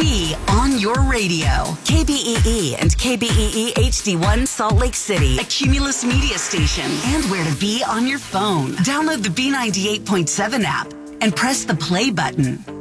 Be on your radio. KBEE and KBEE HD1 Salt Lake City, a Cumulus media station, and where to be on your phone. Download the B98.7 app and press the play button.